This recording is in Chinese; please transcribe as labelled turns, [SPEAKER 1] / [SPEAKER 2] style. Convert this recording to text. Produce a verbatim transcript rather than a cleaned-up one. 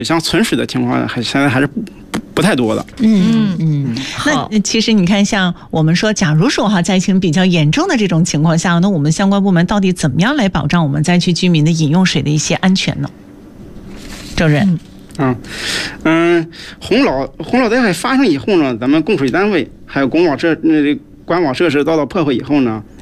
[SPEAKER 1] 像存水的情况，还现在还是不不太多的。
[SPEAKER 2] 嗯嗯，那其实你看，像我们说，假如说哈灾情比较严重的这种情况下，那我们相关部门到底怎么样来保障我们灾区居民的饮用水的一些安全呢？周任。
[SPEAKER 1] 嗯嗯，洪涝洪涝灾害发生以后呢，咱们供水单位还有公网设那、呃、管网设施遭到破坏以后呢，